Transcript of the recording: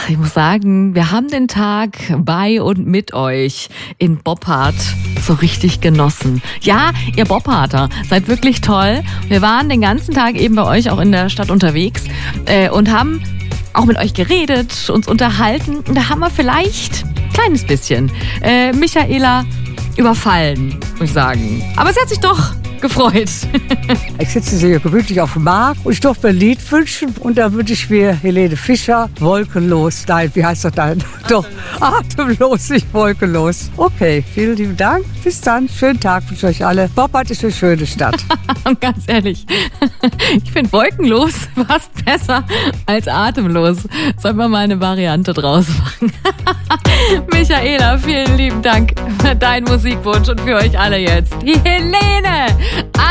ich muss sagen, wir haben den Tag bei und mit euch in Boppard so richtig genossen. Ja, ihr Bopparder, seid wirklich toll. Wir waren den ganzen Tag eben bei euch auch in der Stadt unterwegs und haben auch mit euch geredet, uns unterhalten. Und da haben wir vielleicht ein kleines bisschen Michaela überfallen, muss ich sagen. Aber sie hat sich doch gefreut. Ich sitze hier gemütlich auf dem Markt und ich durfte mir ein Lied wünschen. Und da wünsche ich mir Helene Fischer, Wolkenlos. Nein, wie heißt das dann? Doch, atemlos, nicht wolkenlos. Okay, vielen lieben Dank. Bis dann. Schönen Tag für euch alle. Boppard ist eine schöne Stadt. Und ganz ehrlich, ich finde wolkenlos fast besser als atemlos. Sollten wir mal eine Variante draus machen. Michaela, vielen lieben Dank für deinen Musikwunsch und für euch alle jetzt. Die Helene!